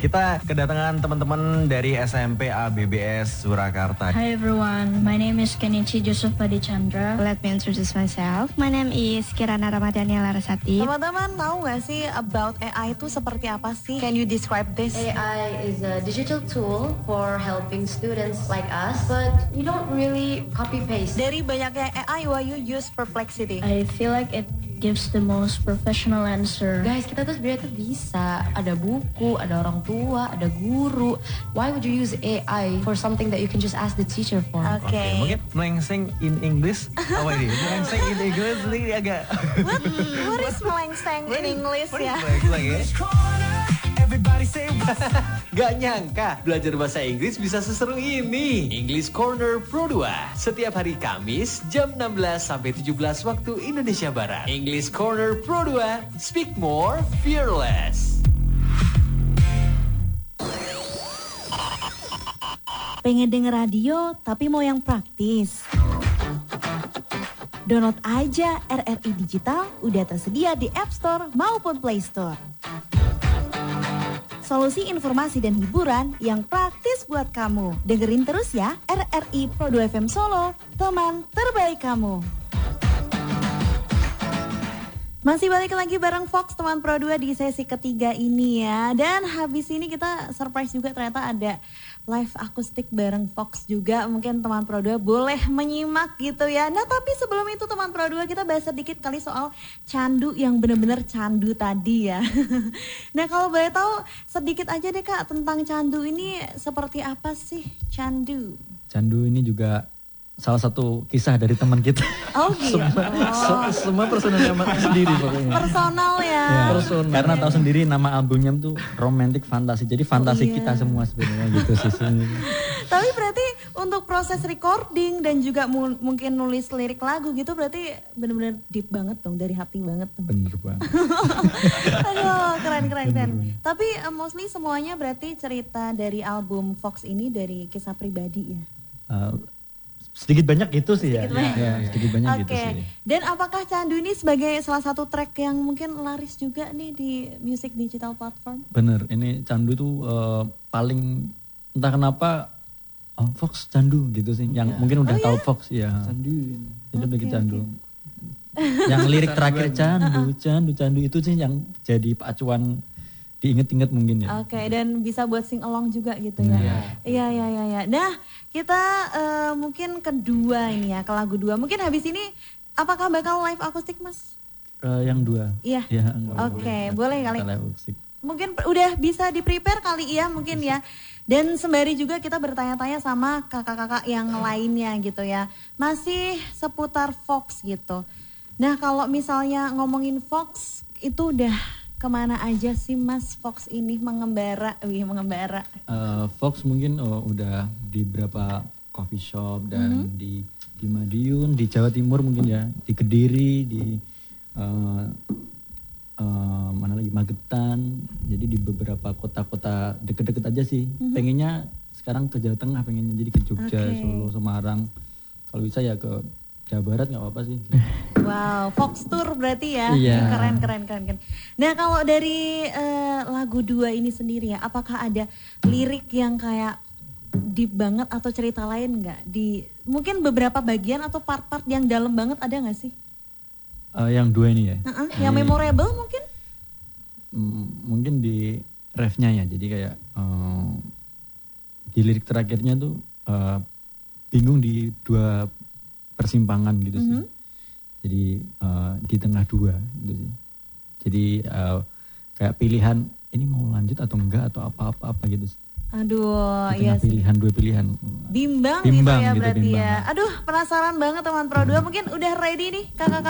Kita kedatangan teman-teman dari SMP ABBS Surakarta. Hi everyone, my name is Kenichi Joseph Padichandra. Let me introduce myself. My name is Kirana Ramadhani Larasati. Teman-teman tahu nggak sih about AI itu seperti apa sih? Can you describe this? AI is a digital tool for helping students like us, but you don't really copy-paste. Dari banyaknya AI, why you use Perplexity? I feel like it gives the most professional answer. Guys, kita tuh sebenarnya tuh bisa. Ada buku, ada orang tua, ada guru. Why would you use AI for something that you can just ask the teacher for? Okay. Mungkin melengseng in English. Apa ini? Melengseng in English ini agak. What is melengseng in English ya? Melengseng ya. Gak nyangka belajar bahasa Inggris bisa seseru ini. English Corner Pro 2 setiap hari Kamis jam 16 sampai 17 waktu Indonesia Barat. English Corner Pro 2, speak more, fearless. Pengen denger radio tapi mau yang praktis? Download aja RRI Digital, udah tersedia di App Store maupun Play Store. Solusi informasi dan hiburan yang praktis buat kamu. Dengerin terus ya RRI Pro 2 FM Solo, teman terbaik kamu. Masih balik lagi bareng Fox teman Pro 2 di sesi ketiga ini ya. Dan habis ini kita surprise juga, ternyata ada live akustik bareng Fox juga. Mungkin teman Pro 2 boleh menyimak gitu ya. Nah tapi sebelum itu teman Pro 2 kita bahas sedikit kali soal candu yang benar-benar candu tadi ya. Nah kalau boleh tahu sedikit aja deh Kak tentang candu ini seperti apa sih candu? Candu ini juga salah satu kisah dari teman kita. Oh gitu. Semua personalnya sendiri pokoknya. Personal ya. Personal. Karena tahu sendiri nama albumnya tuh Romantic Fantasy. Jadi fantasi kita semua sebenarnya gitu sih. Tapi berarti untuk proses recording dan juga mungkin nulis lirik lagu gitu berarti benar-benar deep banget dong, dari hati banget tuh. Bener banget. Aduh, keren. Tapi mostly semuanya berarti cerita dari album Fox ini dari kisah pribadi ya. Sedikit banyak gitu sih ya. Sedikit banyak gitu sih. Dan apakah Candu ini sebagai salah satu track yang mungkin laris juga nih di music digital platform? Bener, ini Candu tuh paling entah kenapa Fox Candu gitu sih. Yang mungkin udah tahu Fox ya. Candu. Itu bikin Candu. Yang lirik terakhir Candu itu sih yang jadi acuan diinget-inget mungkin ya. Oke, dan bisa buat sing along juga gitu ya. Iya. Nah, kita mungkin kedua ini ya, ke lagu 2. Mungkin habis ini apakah bakal live akustik Mas? Yang 2. Iya. Oke, boleh kali. Mungkin udah bisa di-prepare kali ya mungkin ya. Dan sembari juga kita bertanya-tanya sama kakak-kakak yang lainnya gitu ya. Masih seputar Fox gitu. Nah, kalau misalnya ngomongin Fox itu udah kemana aja sih Mas Fox ini mengembara? Fox mungkin udah di beberapa coffee shop dan di Madiun, di Jawa Timur mungkin ya, di Kediri, di mana lagi Magetan. Jadi di beberapa kota-kota deket-deket aja sih. Pengennya sekarang ke Jawa Tengah, pengennya jadi ke Jogja, Solo, Semarang. Kalau bisa ya ke Jawa Barat nggak apa-apa sih. Wow, Fox Tour berarti ya. Iya. Keren. Nah kalau dari lagu 2 ini sendiri ya, apakah ada lirik yang kayak deep banget atau cerita lain nggak? Di mungkin beberapa bagian atau part-part yang dalam banget ada nggak sih? Yang 2 ini ya. Yang memorable mungkin? Mungkin di refnya ya. Jadi kayak di lirik terakhirnya tuh bingung di 2 persimpangan gitu sih. Jadi di tengah 2 gitu sih. Jadi kayak pilihan ini mau lanjut atau enggak atau apa-apa gitu sih. Aduh, iya sih. 2 pilihan. Bimbang gitu ya gitu, berarti bimbang. ya. Aduh, penasaran banget teman Pro 2. Mungkin udah ready nih kakak-kakak.